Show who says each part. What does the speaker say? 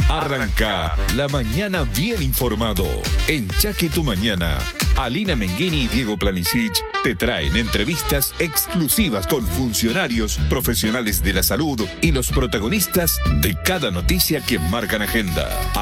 Speaker 1: Arranca la mañana bien informado. En Chaque Tu Mañana, Alina Menghini y Diego Planisic te traen entrevistas exclusivas con funcionarios, profesionales de la salud y los protagonistas de cada noticia que marcan agenda.